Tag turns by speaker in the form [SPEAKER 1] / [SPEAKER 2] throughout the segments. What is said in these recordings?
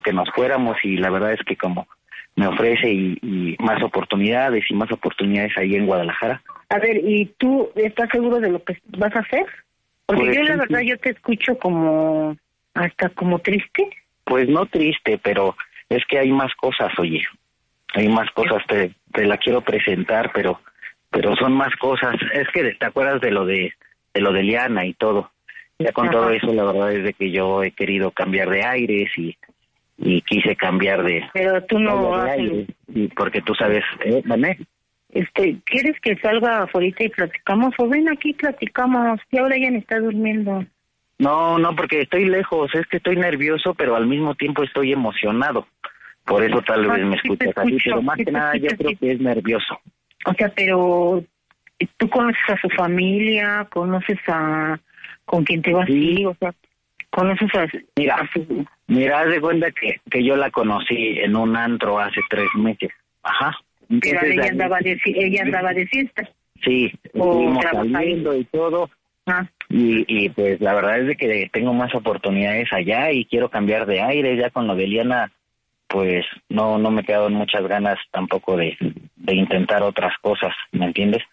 [SPEAKER 1] que nos fuéramos, y la verdad es que como me ofrece y más oportunidades ahí en Guadalajara.
[SPEAKER 2] A ver, ¿y tú estás seguro de lo que vas a hacer? Porque
[SPEAKER 1] Pues,
[SPEAKER 2] yo la
[SPEAKER 1] sí,
[SPEAKER 2] verdad
[SPEAKER 1] sí.
[SPEAKER 2] yo te escucho como hasta como triste.
[SPEAKER 1] Pues no triste, pero es que hay más cosas, oye. Hay más cosas, te la quiero presentar, pero son más cosas. Es que te acuerdas de lo de Liana y todo. Ya con todo eso, la verdad es de que yo he querido cambiar de aires y quise cambiar de...
[SPEAKER 2] Pero tú no
[SPEAKER 1] de
[SPEAKER 2] haces...
[SPEAKER 1] aires, y porque tú sabes, ¿vale?
[SPEAKER 2] ¿Quieres que salga afuera y platicamos? O ven aquí, platicamos. Y ahora ya me está durmiendo.
[SPEAKER 1] No, porque estoy lejos, es que estoy nervioso, pero al mismo tiempo estoy emocionado. Por eso tal vez me escuchas así, pero más que nada yo creo que es nervioso.
[SPEAKER 2] O sea, pero tú conoces a su familia, conoces a con quién te vas a ir, o sea, conoces a...
[SPEAKER 1] Mira, haz de cuenta que yo la conocí en un antro hace 3 meses. Ajá. Entonces,
[SPEAKER 2] pero ella andaba de fiesta.
[SPEAKER 1] Sí, estuvimos saliendo y todo. Y pues la verdad es de que tengo más oportunidades allá y quiero cambiar de aire. Ya con lo de Liana, pues no me quedaron muchas ganas tampoco de intentar otras cosas, ¿me entiendes?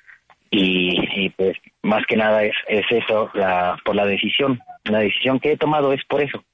[SPEAKER 1] Y pues más que nada es eso, por la decisión que he tomado es por eso,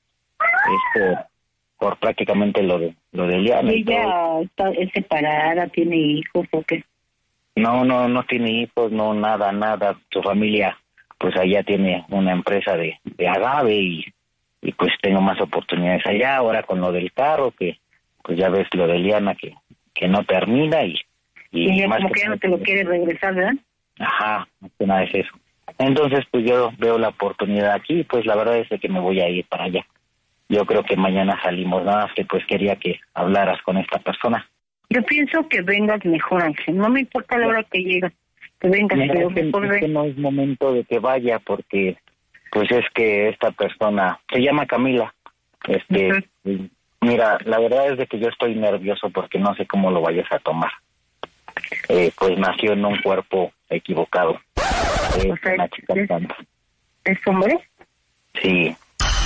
[SPEAKER 1] por prácticamente lo de Liana.
[SPEAKER 2] ¿Y ella es separada, tiene hijos o qué?
[SPEAKER 1] No tiene hijos, no, nada. Su familia pues allá tiene una empresa de agave y pues tengo más oportunidades allá. Ahora con lo del carro, que pues ya ves lo de Liana que no termina y
[SPEAKER 2] ella
[SPEAKER 1] más
[SPEAKER 2] como que ya no te lo quiere regresar, ¿verdad?
[SPEAKER 1] Ajá, más que nada es eso. Entonces pues yo veo la oportunidad aquí, pues la verdad es de que me voy a ir para allá. Yo creo que mañana salimos, nada más que pues quería que hablaras con esta persona.
[SPEAKER 2] Yo pienso que vengas mejor, Ángel, no me importa la hora que llegas, que vengas, pero mejor
[SPEAKER 1] es que no es momento de que vaya, porque pues es que esta persona se llama Camila. Mira, la verdad es de que yo estoy nervioso porque no sé cómo lo vayas a tomar. Pues nació en un cuerpo equivocado. Una chica trans.
[SPEAKER 2] ¿Es hombre?
[SPEAKER 1] Sí.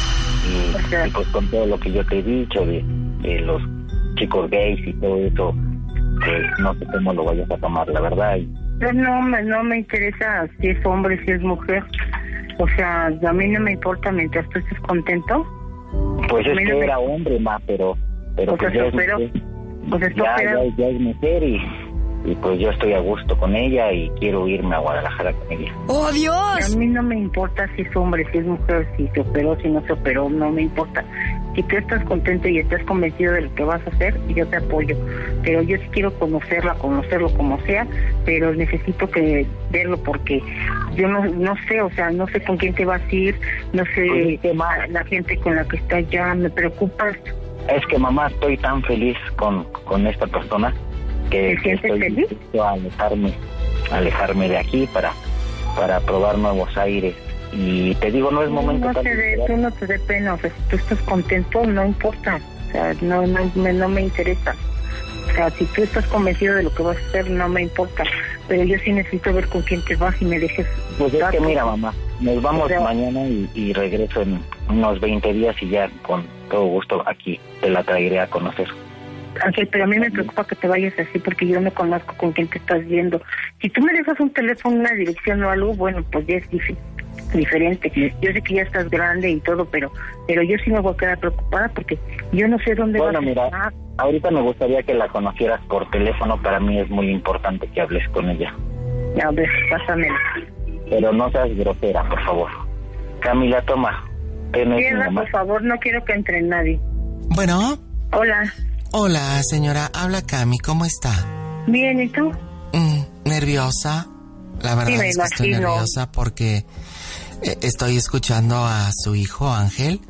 [SPEAKER 1] Y pues con todo lo que yo te he dicho de los chicos gays y todo eso, pues no sé cómo lo vayas a tomar, la verdad.
[SPEAKER 2] Pues no me interesa si es hombre, si es mujer. O sea, a mí no me importa mientras tú estés contento.
[SPEAKER 1] Pues es que era hombre, pero pues ya es mujer. Ya es mujer y pues yo estoy a gusto con ella y quiero irme a Guadalajara con ella.
[SPEAKER 2] ¡Oh, Dios! A mí no me importa si es hombre, si es mujer, si se operó, si no se operó, no me importa. Si tú estás contento y estás convencido de lo que vas a hacer, yo te apoyo. Pero yo sí quiero conocerlo como sea, pero necesito que verlo porque yo no sé, o sea, no sé con quién te vas a ir, no sé la gente con la que estás ya, me preocupa.
[SPEAKER 1] Es que mamá, estoy tan feliz con esta persona que estoy dispuesto a alejarme de aquí para probar nuevos aires. Y te digo, no es momento...
[SPEAKER 2] Tú no te dé pena, o sea, si tú estás contento, no importa, o sea, no me interesa. O sea, si tú estás convencido de lo que vas a hacer, no me importa, pero yo sí necesito ver con quién te vas y me dejes...
[SPEAKER 1] Pues es que mira, mamá, nos vamos mañana y regreso en unos 20 días y ya con todo gusto aquí te la traeré a conocer.
[SPEAKER 2] Ángel, pero a mí me preocupa que te vayas así porque yo no conozco con quién te estás viendo. Si tú me dejas un teléfono, una dirección o algo, bueno, pues ya es diferente. Yo sé que ya estás grande y todo, pero yo sí me voy a quedar preocupada porque yo no sé dónde vas a estar.
[SPEAKER 1] Bueno, mira, ahorita me gustaría que la conocieras por teléfono. Para mí es muy importante que hables con ella.
[SPEAKER 2] A ver, pásamela.
[SPEAKER 1] Pero no seas grosera, por favor. Camila, toma.
[SPEAKER 2] Cierra, por favor, no quiero que entre nadie.
[SPEAKER 3] Bueno.
[SPEAKER 2] Hola,
[SPEAKER 3] señora, habla Cami, ¿cómo está?
[SPEAKER 2] Bien, ¿y tú?
[SPEAKER 3] ¿Nerviosa? La verdad es que estoy nerviosa porque estoy escuchando a su hijo, Ángel,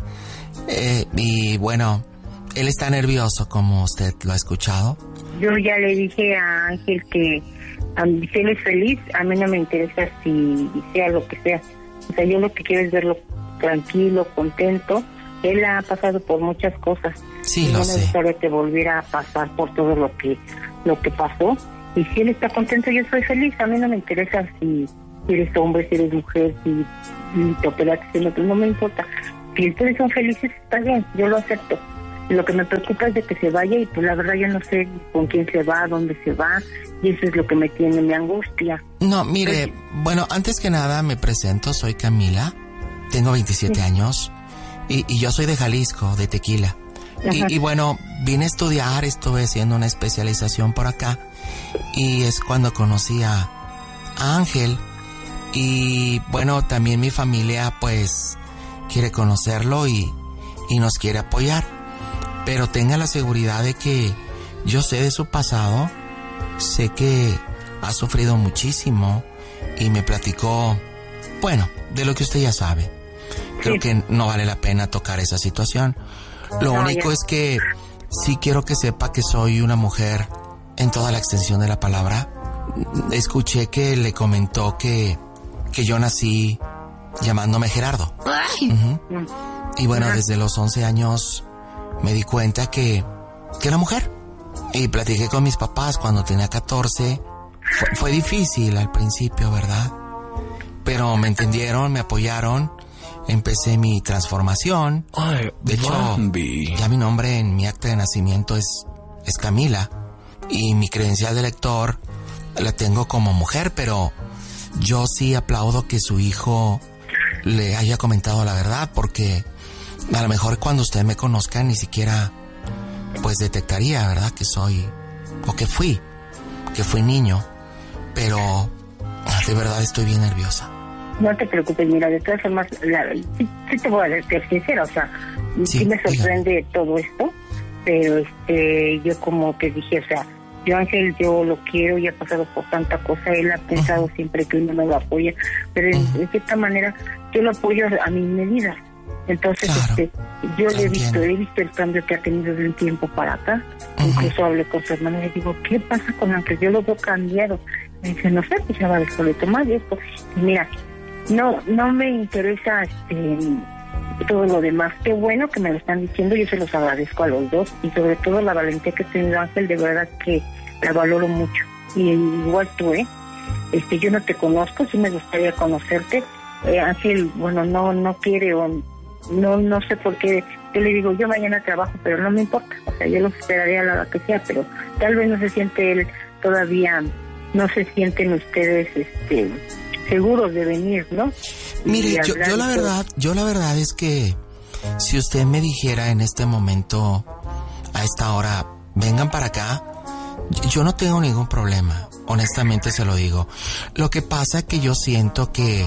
[SPEAKER 3] y bueno, él está nervioso, como usted lo ha escuchado.
[SPEAKER 2] Yo ya le dije a Ángel que si él es feliz, a mí no me interesa si sea lo que sea. O sea, yo lo que quiero es verlo tranquilo, contento. Él ha pasado por muchas cosas.
[SPEAKER 3] Sí, lo sé.
[SPEAKER 2] No me gustaría que volviera a pasar por todo lo que pasó. Y si él está contento, yo soy feliz. A mí no me interesa si eres hombre, si eres mujer, si te operaste, no me importa. Si ustedes son felices, está bien, yo lo acepto. Lo que me preocupa es de que se vaya y pues la verdad yo no sé con quién se va, dónde se va, y eso es lo que me tiene, me angustia.
[SPEAKER 3] No, mire, bueno, antes que nada me presento, soy Camila, tengo 27 años y yo soy de Jalisco, de Tequila. Y bueno, vine a estudiar, estuve haciendo una especialización por acá y es cuando conocí a Ángel y bueno, también mi familia pues quiere conocerlo y nos quiere apoyar, pero tenga la seguridad de que yo sé de su pasado, sé que ha sufrido muchísimo y me platicó, bueno, de lo que usted ya sabe. Creo que no vale la pena tocar esa situación. Lo único es que sí quiero que sepa que soy una mujer en toda la extensión de la palabra. Escuché que le comentó que yo nací llamándome Gerardo. Y bueno, desde los 11 años me di cuenta que era mujer. Y platiqué con mis papás cuando tenía 14. Fue difícil al principio, ¿verdad? Pero me entendieron, me apoyaron. Empecé mi transformación. De hecho, ya mi nombre en mi acta de nacimiento es Camila. Y mi credencial de lector la tengo como mujer, pero yo sí aplaudo que su hijo le haya comentado la verdad, porque a lo mejor cuando usted me conozca ni siquiera pues detectaría, ¿verdad? Que soy, o que fui niño. Pero de verdad estoy bien nerviosa.
[SPEAKER 2] No te preocupes, mira, de todas formas, sí te voy a ser sincera, o sea, sí me sorprende todo esto, pero yo como te dije, o sea, yo Ángel, yo lo quiero y ha pasado por tanta cosa, él ha pensado siempre que uno me lo apoya, pero de cierta manera yo lo apoyo a mi medida. Entonces, yo le he visto el cambio que ha tenido de un tiempo para acá. Incluso hablé con su hermana y le digo, ¿qué pasa con Ángel? Yo lo veo cambiado. Me dice, no sé, pues ya va a dejar de tomar esto. Y mira, no me interesa todo lo demás. Qué bueno que me lo están diciendo, yo se los agradezco a los dos, y sobre todo la valentía que ha tenido Ángel, de verdad que la valoro mucho. Y igual tú, yo no te conozco, sí me gustaría conocerte. Ángel, bueno, no quiere o no sé por qué. Yo le digo, yo mañana trabajo, pero no me importa, o sea, yo los esperaría a la hora que sea, pero tal vez no se siente él todavía, no se sienten ustedes seguros de venir, ¿no?
[SPEAKER 3] Mire, yo la verdad es que si usted me dijera en este momento, a esta hora, vengan para acá, yo no tengo ningún problema, honestamente se lo digo. Lo que pasa es que yo siento que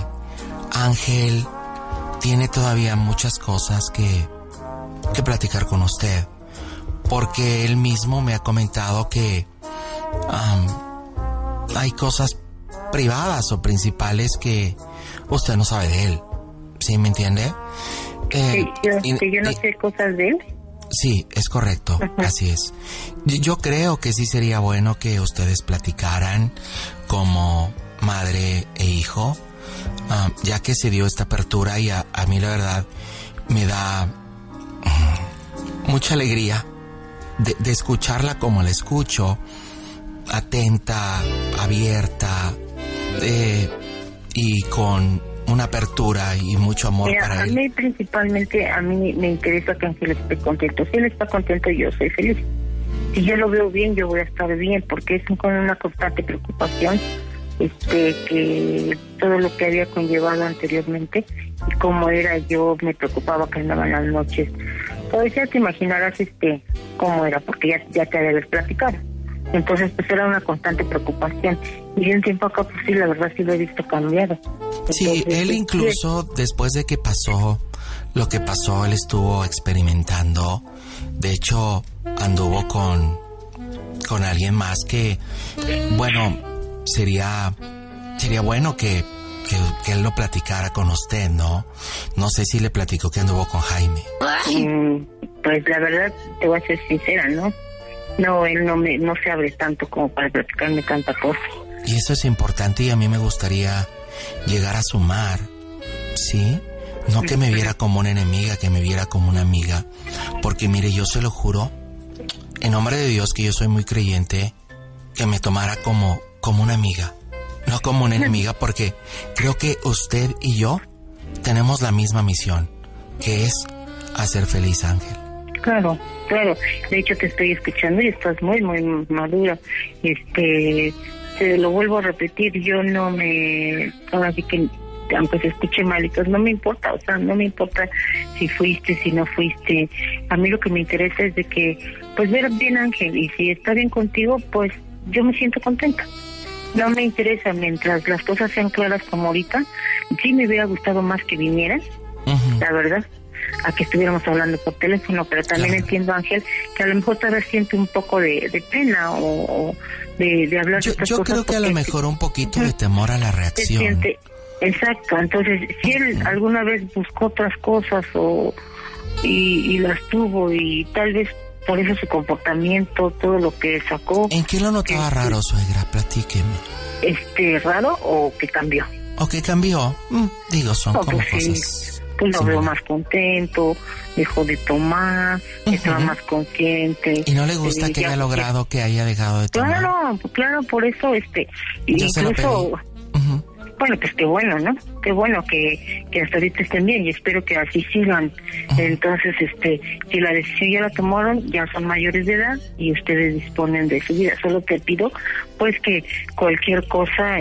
[SPEAKER 3] Ángel tiene todavía muchas cosas que platicar con usted, porque él mismo me ha comentado que hay cosas privadas o principales que usted no sabe de él, ¿sí me entiende?
[SPEAKER 2] Yo no sé cosas de él.
[SPEAKER 3] Sí, es correcto, así es. Yo creo que sí sería bueno que ustedes platicaran como madre e hijo, ya que se dio esta apertura, y a mí la verdad me da mucha alegría de escucharla como la escucho, atenta, abierta, y con una apertura y mucho amor para él.
[SPEAKER 2] A mí principalmente, a mí me interesa que Ángel esté contento. Si él está contento, yo soy feliz. Si yo lo veo bien, yo voy a estar bien, porque es con una constante preocupación que todo lo que había conllevado anteriormente y cómo era, yo me preocupaba que andaban las noches. Pues ya te imaginarás cómo era, porque ya te había platicado. Entonces pues era una constante preocupación, y de un tiempo acá pues sí, la verdad sí lo he visto cambiado. Entonces,
[SPEAKER 3] sí, él incluso después de que pasó lo que pasó, él estuvo experimentando. De hecho anduvo con alguien más que, bueno, sería bueno que él lo platicara con usted, ¿no? No sé si le platicó que anduvo con Jaime.
[SPEAKER 2] Pues la verdad te voy a ser sincera, ¿no? No, él no se abre tanto como para platicarme tanta cosa.
[SPEAKER 3] Y eso es importante, y a mí me gustaría llegar a sumar, ¿sí? No que me viera como una enemiga, que me viera como una amiga. Porque mire, yo se lo juro, en nombre de Dios, que yo soy muy creyente, que me tomara como una amiga, no como una enemiga, porque creo que usted y yo tenemos la misma misión, que es hacer feliz a Ángel.
[SPEAKER 2] Claro. De hecho, te estoy escuchando y estás muy, muy madura. Te lo vuelvo a repetir, yo no me... Ahora sí que, aunque se escuche mal, entonces no me importa, no me importa si fuiste, si no fuiste. A mí lo que me interesa es de que, pues, ver bien Ángel, y si está bien contigo, pues, yo me siento contenta. No me interesa, mientras las cosas sean claras como ahorita. Sí me hubiera gustado más que vinieras, la verdad, a que estuviéramos hablando por teléfono, pero también entiendo, Ángel, que a lo mejor tal vez siente un poco de pena o de hablar de estas
[SPEAKER 3] cosas. Yo creo que a lo mejor un poquito de temor a la reacción.
[SPEAKER 2] Exacto, entonces, si él alguna vez buscó otras cosas y las tuvo, y tal vez por eso su comportamiento, todo lo que sacó...
[SPEAKER 3] ¿En qué lo notaba raro, suegra? Platíqueme.
[SPEAKER 2] ¿Raro o que cambió?
[SPEAKER 3] ¿O que cambió? Digo, son como
[SPEAKER 2] pues
[SPEAKER 3] cosas...
[SPEAKER 2] Sí. Pues lo veo más contento, dejó de tomar, estaba más consciente.
[SPEAKER 3] ¿Y no le gusta que haya logrado que haya dejado de tomar?
[SPEAKER 2] Claro, por eso, incluso... Bueno, pues qué bueno, ¿no? Qué bueno que hasta ahorita estén bien, y espero que así sigan. Entonces, si la decisión ya la tomaron, ya son mayores de edad y ustedes disponen de su vida. Solo te pido, pues, que cualquier cosa,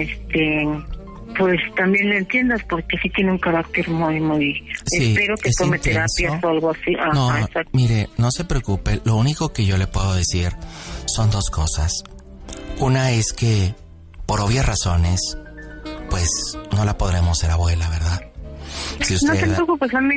[SPEAKER 2] pues también lo entiendas, porque sí tiene un carácter muy...
[SPEAKER 3] Sí,
[SPEAKER 2] espero que tome terapias o algo así.
[SPEAKER 3] No, mire, no se preocupe. Lo único que yo le puedo decir son dos cosas. Una es que, por obvias razones, pues no la podremos ser abuela, ¿verdad? Si usted...
[SPEAKER 2] No te preocupes, a mí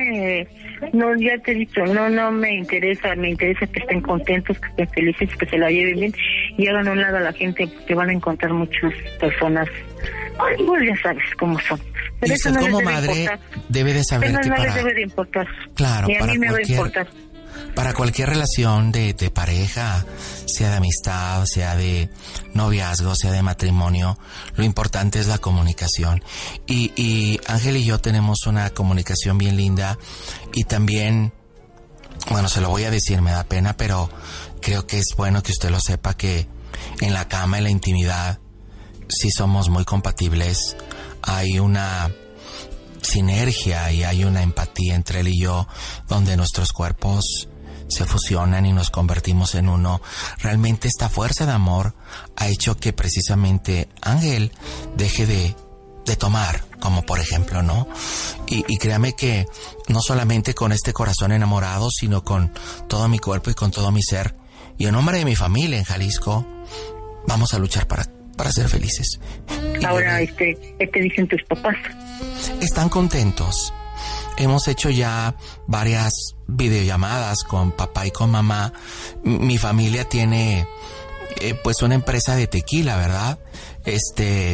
[SPEAKER 2] ya te he dicho, no me interesa que estén contentos, que estén felices, que se la lleven bien y hagan a un lado a la gente, porque van a encontrar muchas personas, pues ya sabes cómo son. Pero
[SPEAKER 3] y usted no como madre debe de saber que
[SPEAKER 2] no les debe de importar.
[SPEAKER 3] Claro,
[SPEAKER 2] y a mí me va a importar.
[SPEAKER 3] Para cualquier relación de pareja, sea de amistad, sea de noviazgo, sea de matrimonio, lo importante es la comunicación. Y Ángel y yo tenemos una comunicación bien linda, y también, bueno, se lo voy a decir, me da pena, pero creo que es bueno que usted lo sepa, que en la cama, en la intimidad, sí somos muy compatibles. Hay una sinergia y hay una empatía entre él y yo, donde nuestros cuerpos se fusionan y nos convertimos en uno. Realmente esta fuerza de amor ha hecho que precisamente Ángel deje de tomar, como por ejemplo, ¿no? Y créame que no solamente con este corazón enamorado, sino con todo mi cuerpo y con todo mi ser, y en nombre de mi familia en Jalisco, vamos a luchar para ser felices.
[SPEAKER 2] Ahora, ¿qué dicen tus papás?
[SPEAKER 3] Están contentos. Hemos hecho ya varias videollamadas con papá y con mamá. Mi familia tiene pues una empresa de tequila, ¿verdad? Es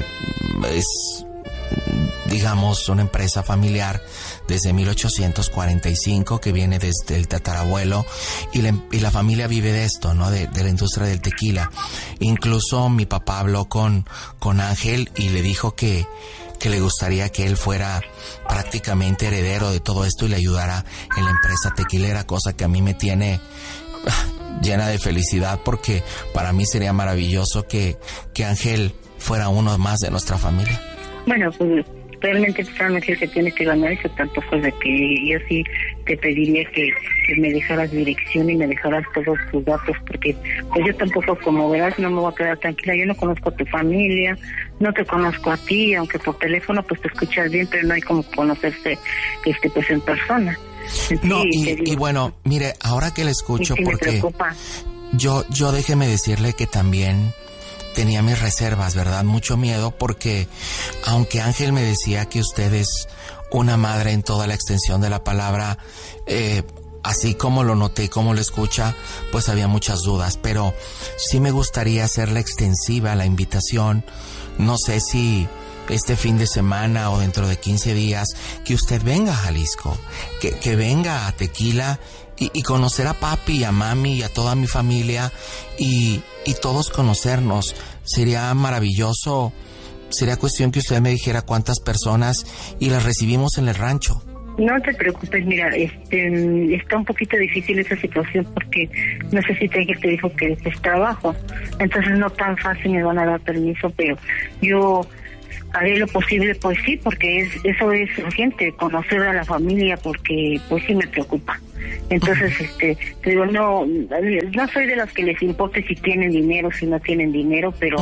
[SPEAKER 3] digamos una empresa familiar desde 1845 que viene desde el tatarabuelo, y la familia vive de esto, ¿no? De la industria del tequila. Incluso mi papá habló con Ángel y le dijo que le gustaría que él fuera prácticamente heredero de todo esto y le ayudara en la empresa tequilera, cosa que a mí me tiene llena de felicidad, porque para mí sería maravilloso que Ángel fuera uno más de nuestra familia.
[SPEAKER 2] Bueno, pues realmente decir que tienes que ganar eso, tanto fue de que yo sí te pediría que me dejaras dirección y me dejaras todos tus datos, porque pues yo tampoco, como verás, no me voy a quedar tranquila. Yo no conozco a tu familia, no te conozco a ti, aunque por teléfono pues te escuchas bien, pero no hay como conocerse pues en persona.
[SPEAKER 3] No, y bueno, mire, ahora que le escucho,
[SPEAKER 2] sí,
[SPEAKER 3] porque
[SPEAKER 2] me preocupa.
[SPEAKER 3] yo déjeme decirle que también tenía mis reservas, ¿verdad? Mucho miedo, porque aunque Ángel me decía que usted es una madre en toda la extensión de la palabra, así como lo noté, como lo escucha, pues había muchas dudas, pero sí me gustaría hacerle extensiva la invitación. No sé si este fin de semana o dentro de 15 días, que usted venga a Jalisco, que venga a Tequila y conocer a papi y a mami y a toda mi familia y todos conocernos. Sería maravilloso. Sería cuestión que usted me dijera cuántas personas y las recibimos en el rancho.
[SPEAKER 2] No te preocupes, mira, está un poquito difícil esa situación, porque no sé si te dijo que es trabajo, entonces no tan fácil me van a dar permiso, pero yo haré lo posible, pues sí, porque eso es urgente, conocer a la familia, porque pues sí me preocupa. Entonces, te digo, no soy de las que les importe si tienen dinero, si no tienen dinero, pero,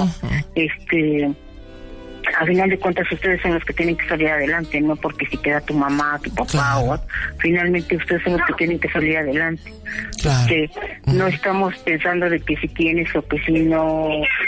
[SPEAKER 2] a final de cuentas ustedes son los que tienen que salir adelante, no porque si queda tu mamá, tu papá, claro. Finalmente ustedes son los que tienen que salir adelante.
[SPEAKER 3] Claro.
[SPEAKER 2] No estamos pensando de que si tienes o que si no,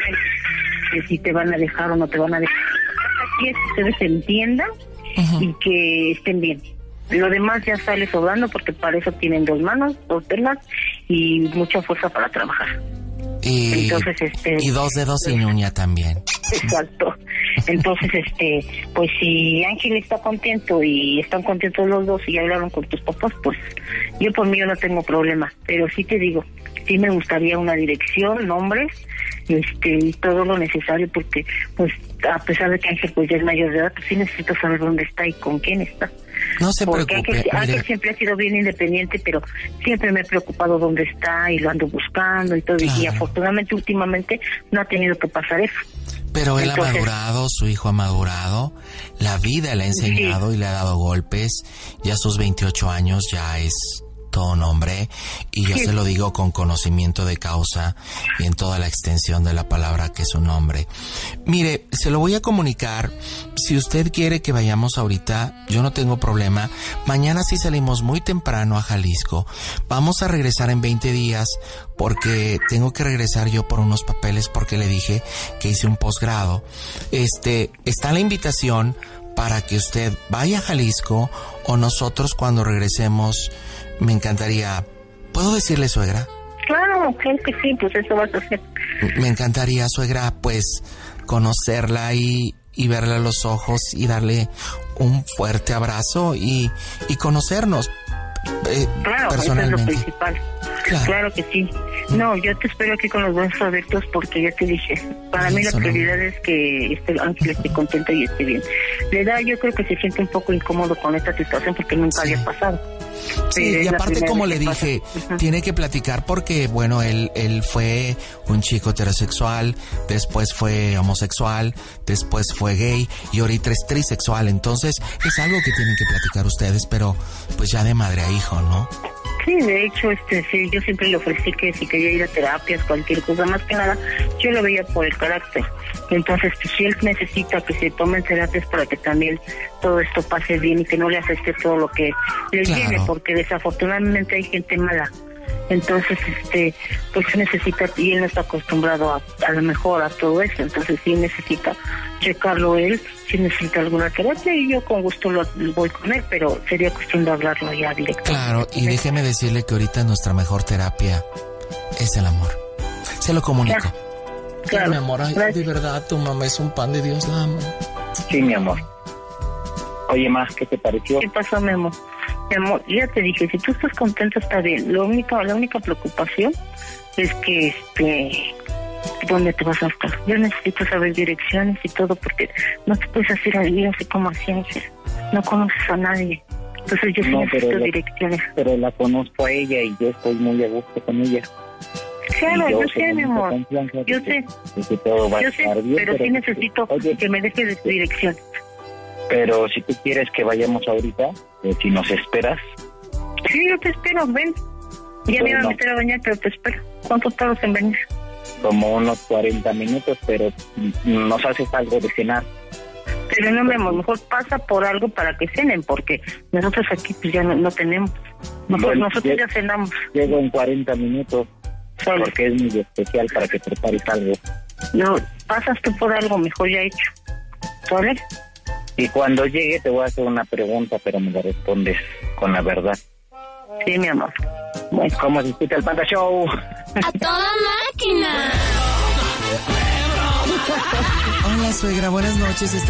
[SPEAKER 2] que si te van a dejar o no te van a dejar. Aquí es que ustedes se entiendan y que estén bien. Lo demás ya sale sobrando porque para eso tienen 2 manos, 2 piernas y mucha fuerza para trabajar. Entonces,
[SPEAKER 3] y 2 dedos sin uña también.
[SPEAKER 2] Exacto. Entonces, pues si Ángel está contento y están contentos los dos y hablaron con tus papás, pues yo por mí no tengo problema. Pero sí te digo, sí me gustaría una dirección, nombres, y todo lo necesario porque, pues, a pesar de que Ángel pues ya es mayor de edad, pues sí necesito saber dónde está y con quién está.
[SPEAKER 3] No se preocupe.
[SPEAKER 2] Porque Ángel siempre ha sido bien independiente, pero siempre me he preocupado dónde está y lo ando buscando y todo. Claro. Y afortunadamente últimamente no ha tenido que pasar eso.
[SPEAKER 3] Pero él ha madurado, su hijo ha madurado, la vida le ha enseñado y le ha dado golpes. Ya a sus 28 años ya es todo un hombre, y yo se lo digo con conocimiento de causa y en toda la extensión de la palabra que es un hombre. Mire, se lo voy a comunicar. Si usted quiere que vayamos ahorita, yo no tengo problema. Mañana sí salimos muy temprano a Jalisco. Vamos a regresar en 20 días porque tengo que regresar yo por unos papeles porque le dije que hice un posgrado. Está la invitación para que usted vaya a Jalisco, o nosotros cuando regresemos. Me encantaría. ¿Puedo decirle, suegra?
[SPEAKER 2] Claro que sí, pues eso vas a hacer.
[SPEAKER 3] Me encantaría, suegra, pues conocerla y verle a los ojos y darle un fuerte abrazo y conocernos
[SPEAKER 2] claro,
[SPEAKER 3] personalmente.
[SPEAKER 2] Eso es lo principal. Claro que sí. No, yo te espero aquí con los brazos abiertos porque ya te dije, para mí la prioridad es que Ángel esté contento y esté bien. Yo creo que se siente un poco incómodo con esta situación porque nunca había pasado.
[SPEAKER 3] Sí, y aparte, como le dije, tiene que platicar porque, bueno, él fue un chico heterosexual, después fue homosexual, después fue gay y ahorita es trisexual. Entonces, es algo que tienen que platicar ustedes, pero pues ya de madre a hijo, ¿no?
[SPEAKER 2] Sí, de hecho, sí, yo siempre le ofrecí que si quería ir a terapias, cualquier cosa, más que nada, yo lo veía por el carácter. Entonces, pues, si él necesita que se tomen terapias para que también todo esto pase bien y que no le afecte todo lo que le viene, porque desafortunadamente hay gente mala. Entonces, pues necesita, y él no está acostumbrado a lo mejor a todo eso, entonces sí necesita checarlo él, si necesita alguna terapia, y yo con gusto lo voy con él, pero sería cuestión de hablarlo ya directamente.
[SPEAKER 3] Claro, y déjeme decirle que ahorita nuestra mejor terapia es el amor. Se lo comunico.
[SPEAKER 2] Claro.
[SPEAKER 3] Mi amor, ay, de verdad, tu mamá es un pan de Dios, la amo.
[SPEAKER 1] Sí, mi amor. Oye, más, ¿qué te pareció?
[SPEAKER 2] ¿Qué pasó, mi amor? Mi amor, ya te dije, si tú estás contento está bien. La única preocupación es que, ¿dónde te vas a estar? Yo necesito saber direcciones y todo, porque no te puedes hacer ahí así como ciencia. No conoces a nadie. Entonces yo sí necesito direcciones.
[SPEAKER 1] Pero la conozco a ella y yo estoy muy a gusto con ella.
[SPEAKER 2] Claro, yo sé, mi amor. Yo sé.
[SPEAKER 1] Que todo va a estar bien,
[SPEAKER 2] pero sí necesito que me dejes dirección.
[SPEAKER 1] Pero si tú quieres que vayamos ahorita, si nos esperas.
[SPEAKER 2] Sí, yo te espero, ven. Ya me iba a meter a bañar, pero te espero. ¿Cuánto tardas en venir?
[SPEAKER 1] Como unos 40 minutos, pero nos haces algo de cenar.
[SPEAKER 2] Pero no, mi amor, mejor pasa por algo para que cenen, porque nosotros aquí pues ya no tenemos. Nosotros ya cenamos.
[SPEAKER 1] Llego en 40 minutos, porque es muy especial para que prepares algo.
[SPEAKER 2] No, pasas tú por algo mejor ya hecho. ¿Vale?
[SPEAKER 1] Y cuando llegue te voy a hacer una pregunta, pero me la respondes con la verdad.
[SPEAKER 2] Sí, mi amor.
[SPEAKER 1] Bueno, ¿cómo se escucha el Panda Show?
[SPEAKER 4] ¡A toda máquina!
[SPEAKER 3] Hola, suegra, buenas noches.